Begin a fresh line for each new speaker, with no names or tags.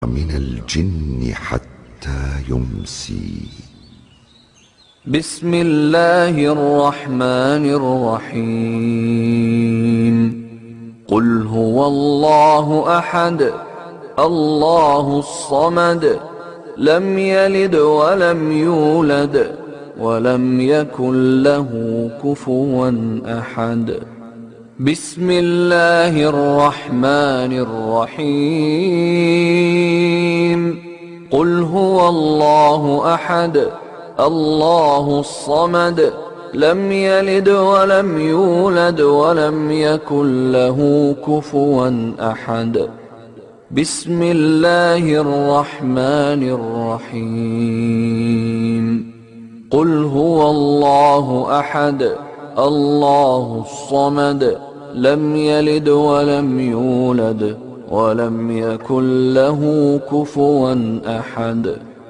من الجن حتى يمسي.
بسم الله الرحمن الرحيم. قل هو الله أحد الله الصمد لم يلد ولم يولد ولم يكن له كفوا أحد. بسم الله الرحمن الرحيم. قل هو الله أحد الله الصمد لم يلد ولم يولد ولم يكن له كفوا أحد. بسم الله الرحمن الرحيم. قل هو الله أحد الله الصمد لم يلد ولم يولد ولم يكن له كفوا أحد.